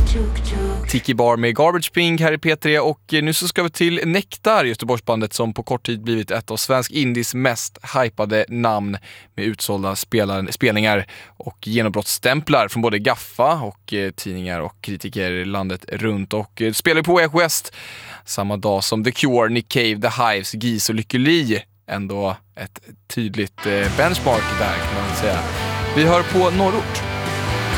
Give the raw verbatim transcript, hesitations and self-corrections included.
Tiki Bar med Garbage Pink här i P tre, och nu så ska vi till Nektar, Göteborgsbandet som på kort tid blivit ett av svensk indies mest hypade namn med utsålda spelar, spelningar och genombrottsstämplar från både Gaffa och eh, tidningar och kritiker landet runt, och eh, spelar på Way Out West samma dag som The Cure, Nick Cave, The Hives, Gis och Lykke Li. Ändå ett tydligt eh, benchmark där kan man säga. Vi hör på Norrort.